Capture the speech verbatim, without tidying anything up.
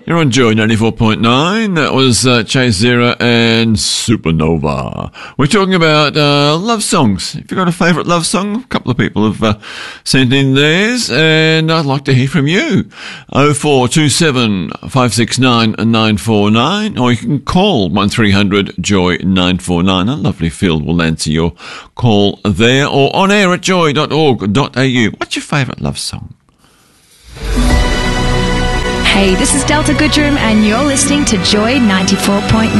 You're on Joy ninety-four point nine. That was uh, Chase Zero and Supernova. We're talking about uh, love songs. If you've got a favourite love song, a couple of people have uh, sent in theirs, and I'd like to hear from you. oh four two seven, five six nine, nine four nine, or you can call one three hundred joy nine four nine. A lovely Phil will answer your call there, or on air at joy dot org dot a u. What's your favourite love song? Hey, this is Delta Goodrum, and you're listening to Joy ninety-four point nine.